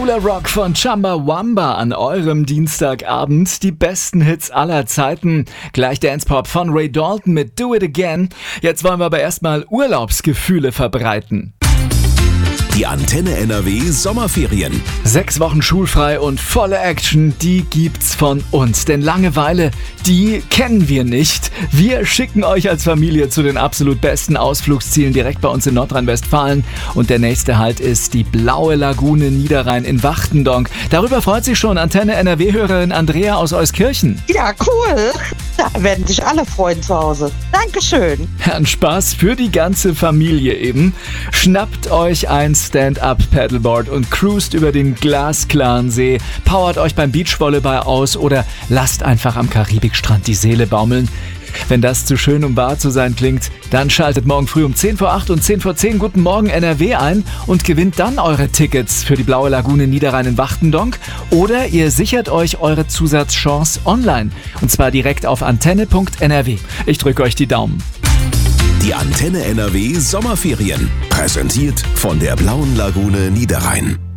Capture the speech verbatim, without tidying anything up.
Cooler Rock von Chumbawamba an eurem Dienstagabend. Die besten Hits aller Zeiten. Gleich Dance-Pop von Ray Dalton mit Do It Again. Jetzt wollen wir aber erstmal Urlaubsgefühle verbreiten. Die Antenne N R W Sommerferien. Sechs Wochen schulfrei und volle Action, die gibt's von uns. Denn Langeweile, die kennen wir nicht. Wir schicken euch als Familie zu den absolut besten Ausflugszielen direkt bei uns in Nordrhein-Westfalen. Und der nächste Halt ist die Blaue Lagune Niederrhein in Wachtendonk. Darüber freut sich schon Antenne N R W-Hörerin Andrea aus Euskirchen. Ja, cool. Da werden sich alle freuen zu Hause. Dankeschön. Ein Spaß für die ganze Familie eben. Schnappt euch ein Stand-Up-Paddleboard und cruist über den glasklaren See, powert euch beim Beachvolleyball aus oder lasst einfach am Karibikstrand die Seele baumeln. Wenn das zu schön, um wahr zu sein klingt, dann schaltet morgen früh um zehn vor acht und zehn vor zehn Guten Morgen N R W ein und gewinnt dann eure Tickets für die Blaue Lagune Niederrhein in Wachtendonk. Oder ihr sichert euch eure Zusatzchance online. Und zwar direkt auf antenne punkt n r w. Ich drücke euch die Daumen. Die Antenne N R W Sommerferien. Präsentiert von der Blauen Lagune Niederrhein.